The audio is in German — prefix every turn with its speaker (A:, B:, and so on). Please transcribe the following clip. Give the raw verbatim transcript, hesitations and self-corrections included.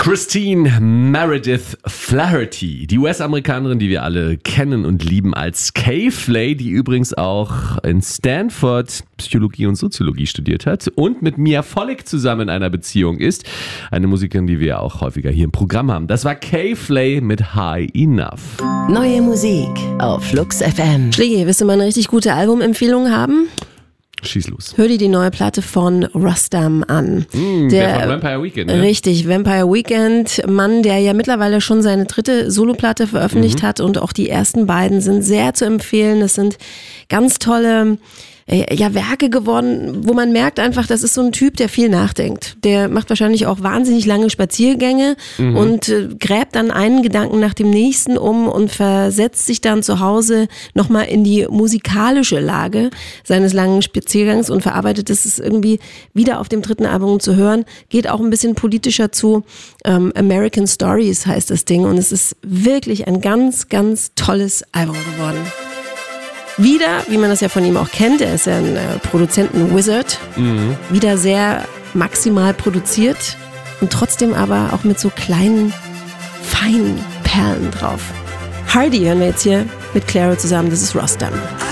A: Christine Meredith Flaherty, die U S-Amerikanerin, die wir alle kennen und lieben als K-Flay, die übrigens auch in Stanford Psychologie und Soziologie studiert hat und mit Mia Volek zusammen in einer Beziehung ist. Eine Musikerin, die wir auch häufiger hier im Programm haben. Das war K-Flay mit High Enough.
B: Neue Musik auf Flux F M.
C: Schläge, willst du mal eine richtig gute Albumempfehlung haben?
A: Schieß los.
C: Hör dir die neue Platte von Rustam an.
A: Mm, der, der von Vampire Weekend. Ne?
C: Richtig, Vampire Weekend. Mann, der ja mittlerweile schon seine dritte Soloplatte veröffentlicht mhm. hat und auch die ersten beiden sind sehr zu empfehlen. Das sind ganz tolle ja, Werke geworden, wo man merkt einfach, das ist so ein Typ, der viel nachdenkt. Der macht wahrscheinlich auch wahnsinnig lange Spaziergänge mhm. und äh, gräbt dann einen Gedanken nach dem nächsten um und versetzt sich dann zu Hause nochmal in die musikalische Lage seines langen Spaziergangs und verarbeitet es irgendwie wieder auf dem dritten Album zu hören. Geht auch ein bisschen politischer zu. Ähm, American Stories heißt das Ding und es ist wirklich ein ganz, ganz tolles Album geworden. Wieder, wie man das ja von ihm auch kennt, er ist ja ein äh, Produzenten-Wizard, mhm. wieder sehr maximal produziert und trotzdem aber auch mit so kleinen, feinen Perlen drauf. Hardy hören wir jetzt hier mit Clairo zusammen, das ist Rustam.